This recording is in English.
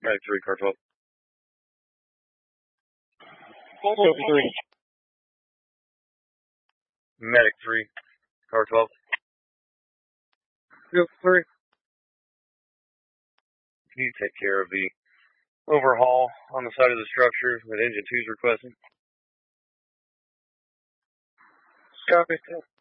Medic 3, car 12. Scope 3. Medic 3, car 12. Scope 3. Can you take care of the overhaul on the side of the structure that engine 2 is requesting? Copy.